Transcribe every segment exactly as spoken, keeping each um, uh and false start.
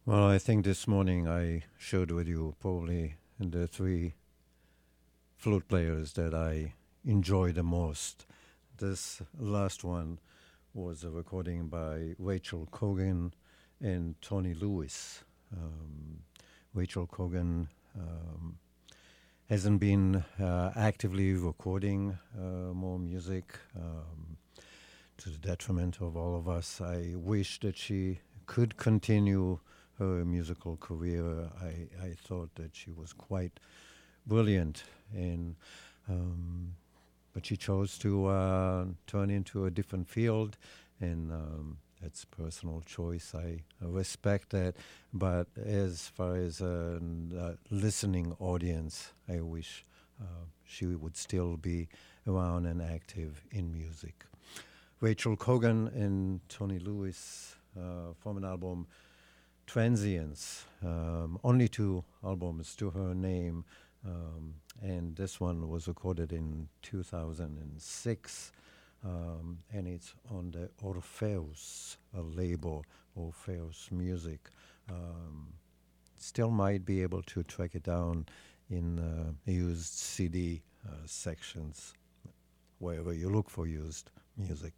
Well, I think this morning I shared with you probably the three flute players that I enjoy the most. This last one was a recording by Rachel Cogan and Tony Lewis. Um, Rachel Cogan um, hasn't been uh, actively recording uh, more music um, to the detriment of all of us. I wish that she could continue her musical career. I, I thought that she was quite brilliant, and um, but she chose to uh, turn into a different field, and um, that's personal choice. I respect that, but as far as a uh, listening audience, I wish uh, she would still be around and active in music. Rachel Cogan and Tony Lewis uh, from an album Transience, um, only two albums to her name, um, and this one was recorded in two thousand six, um, and it's on the Orpheus uh, label, Orpheus Music. Um, still might be able to track it down in uh, used C D uh, sections, wherever you look for used music.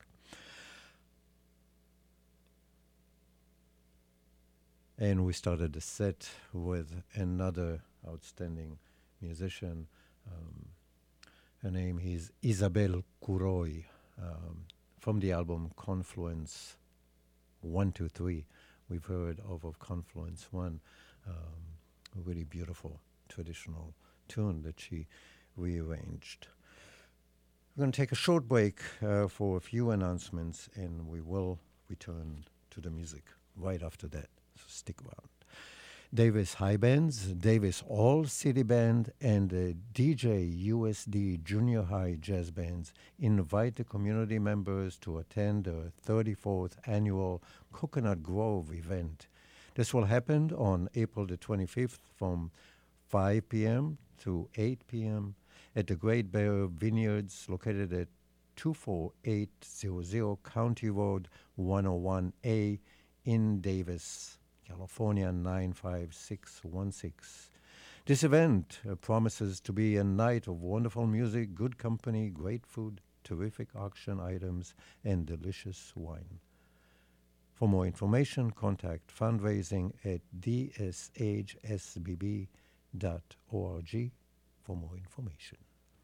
And we started the set with another outstanding musician. Um, her name is Isabelle Couroy, um, from the album Confluence one two three. We've heard of, of Confluence one, um, a really beautiful traditional tune that she rearranged. We're going to take a short break uh, for a few announcements, and we will return to the music right after that. So stick around. Davis High Bands, Davis All City Band, and the D J U S D Junior High Jazz Bands invite the community members to attend the thirty-fourth annual Coconut Grove event. This will happen on April the twenty-fifth from five p.m. to eight p.m. at the Great Bear Vineyards located at two four eight hundred County Road one oh one A in Davis, California nine five six one six. This event uh, promises to be a night of wonderful music, good company, great food, terrific auction items, and delicious wine. For more information, contact fundraising at d s h s b b dot org for more information.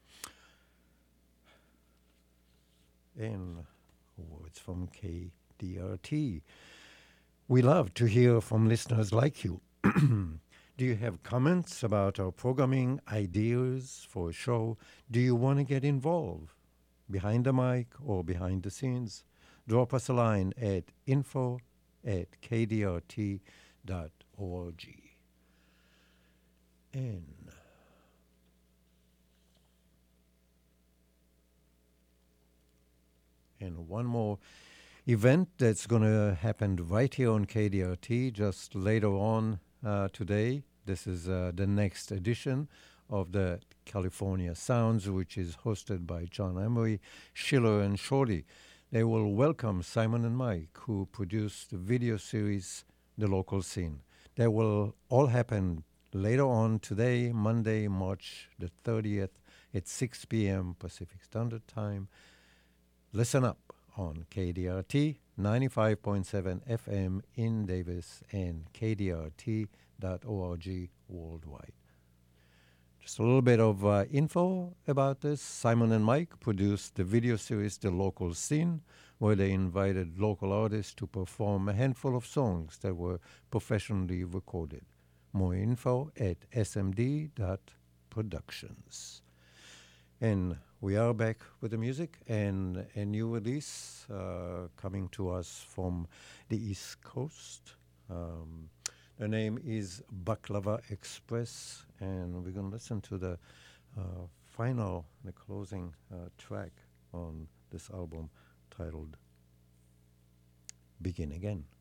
And words from K D R T. We love to hear from listeners like you. Do you have comments about our programming, ideas for a show? Do you want to get involved? Behind the mic or behind the scenes? Drop us a line at info at k d r t dot org. And and one more event that's going to happen right here on K D R T just later on uh, today. This is uh, the next edition of the California Sounds, which is hosted by John Emery, Schiller, and Shorty. They will welcome Simon and Mike, who produced the video series The Local Scene. That will all happen later on today, Monday, March the thirtieth at six p.m. Pacific Standard Time. Listen up on K D R T ninety-five point seven F M in Davis and k d r t dot org worldwide. Just a little bit of uh, info about this. Simon and Mike produced the video series The Local Scene, where they invited local artists to perform a handful of songs that were professionally recorded. More info at s m d dot productions. And we are back with the music and a new release uh, coming to us from the East Coast. Um, the name is Baklava Express, and we're going to listen to the uh, final, the closing uh, track on this album titled Begin Again.